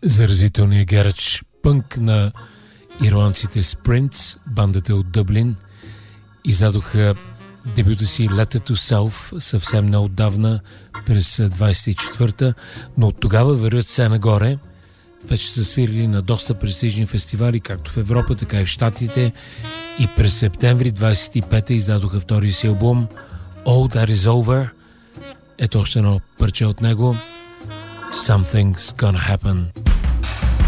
заразителния гарач пънк на ирландците Sprints, бандата от Дъблин, издадоха дебюта си Letter to Self съвсем неотдавна, през 24-та, но от тогава вървят все нагоре. Вече са свирили на доста престижни фестивали, както в Европа, така и в Щатите, и през септември 25-та издадоха втория си албум All That Is Over. Ето още едно парче от него. Something's Gonna Happen.